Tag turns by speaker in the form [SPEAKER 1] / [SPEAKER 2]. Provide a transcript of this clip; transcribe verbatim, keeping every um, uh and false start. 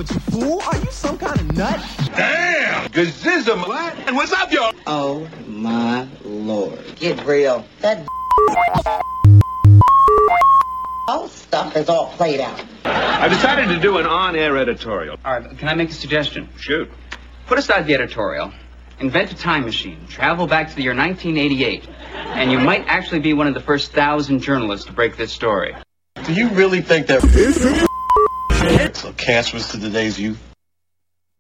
[SPEAKER 1] with you, fool. Are you some kind of nut?
[SPEAKER 2] Damn! Gazism! What? And what's up, y'all?
[SPEAKER 3] Oh, my Lord. Get real. That whole stuff is all played out.
[SPEAKER 2] I decided to do an on-air editorial.
[SPEAKER 4] All right, can I make a suggestion?
[SPEAKER 2] Shoot.
[SPEAKER 4] Put aside the editorial. Invent a time machine. Travel back to the year nineteen eighty-eight. And you might actually be one of the first thousand journalists to break this story.
[SPEAKER 5] Do you really think that so cancerous to today's youth?